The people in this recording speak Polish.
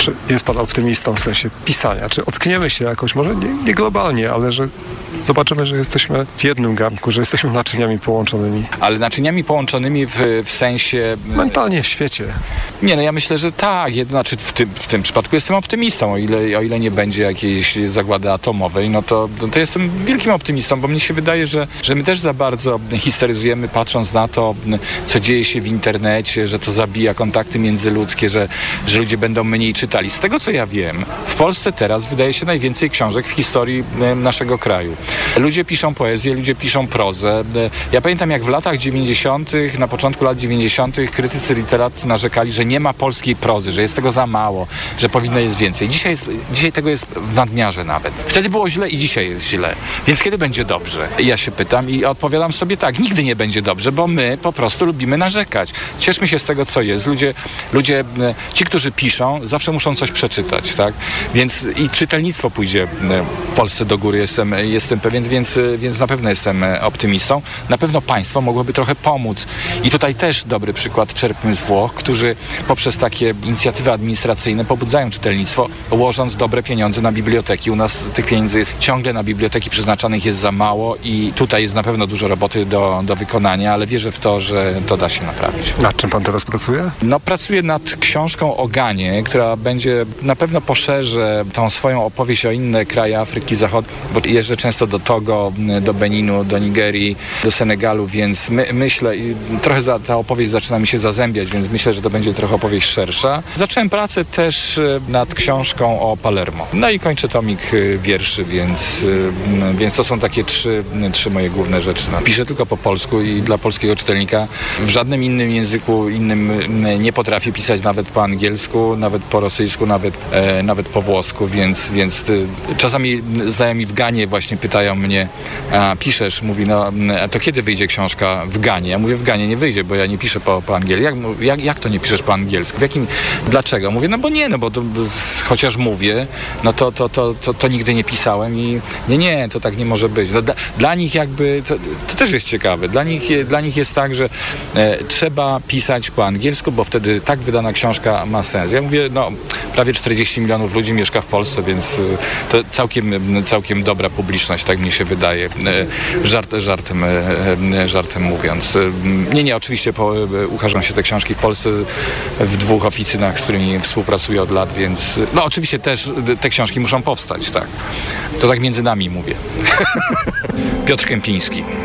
Czy jest pan optymistą w sensie pisania? Czy ockniemy się jakoś, może nie globalnie, ale że zobaczymy, że jesteśmy w jednym garnku, że jesteśmy naczyniami połączonymi? Ale naczyniami połączonymi w sensie... Mentalnie w świecie. Nie, no ja myślę, że tak. Znaczy w tym przypadku jestem optymistą. O ile nie będzie jakiejś zagłady atomowej, no to jestem wielkim optymistą, bo mnie się wydaje, że my też za bardzo histeryzujemy, patrząc na to, co dzieje się w internecie, że to zabija kontakty międzyludzkie, że ludzie będą mniej czytali. Z tego, co ja wiem, w Polsce teraz wydaje się najwięcej książek w historii naszego kraju. Ludzie piszą poezję, ludzie piszą prozę. Ja pamiętam, jak w latach 90., na początku lat 90. krytycy literaccy narzekali, że nie ma polskiej prozy, że jest tego za mało, że powinno jest więcej. Dzisiaj tego jest w nadmiarze nawet. Wtedy było źle i dzisiaj jest źle. Więc kiedy będzie dobrze? I ja się pytam i odpowiadam sobie tak, nigdy nie będzie dobrze, bo my po prostu lubimy narzekać. Cieszmy się z tego, co jest. Ludzie, ci, którzy piszą, zawsze muszą coś przeczytać, tak? Więc i czytelnictwo pójdzie w Polsce do góry, jestem pewien, więc na pewno jestem optymistą. Na pewno państwo mogłoby trochę pomóc. I tutaj też dobry przykład czerpmy z Włoch, którzy poprzez takie inicjatywy administracyjne pobudzają czytelnictwo, łożąc dobre pieniądze na biblioteki. U nas tych pieniędzy jest ciągle na biblioteki przeznaczanych jest za mało i tutaj jest na pewno dużo roboty do wykonania, ale wierzę w to, że to da się naprawić. Nad czym pan teraz pracuje? No, pracuję nad książką o Ganie, która będzie na pewno poszerzy tą swoją opowieść o inne kraje Afryki Zachodniej, bo jeżdżę często do Togo, do Beninu, do Nigerii, do Senegalu, więc myślę i trochę ta opowieść zaczyna mi się zazębiać, więc myślę, że to będzie trochę opowieść szersza. Zacząłem pracę też nad książką o Palermo. No i kończę tomik wierszy, więc to są takie trzy moje główne rzeczy. No, piszę tylko po polsku i dla polskiego czytelnika w żadnym innym języku nie potrafię pisać nawet po angielsku, nawet po rosyjsku, nawet po włosku, więc czasami znajomi w Ganie właśnie pytają mnie, piszesz, mówi, no to kiedy wyjdzie książka w Ganie? Ja mówię, w Ganie nie wyjdzie, bo ja nie piszę po angielsku. Jak to nie piszesz po angielsku? Dlaczego? Mówię, bo chociaż mówię, no to nigdy nie pisałem i nie, to tak nie może być. No, dla nich jakby, to też jest ciekawe, dla nich jest tak, że trzeba pisać po angielsku, bo wtedy tak wydana książka ma sens. Ja mówię, no prawie 40 milionów ludzi mieszka w Polsce, więc to całkiem dobra publiczność, tak mi się wydaje, żartem mówiąc. Nie, oczywiście ukażą się te książki w Polsce w 2 oficynach, z którymi współpracuję od lat, więc no oczywiście też te książki muszą powstać, tak. To tak między nami mówię. Piotr Kępiński.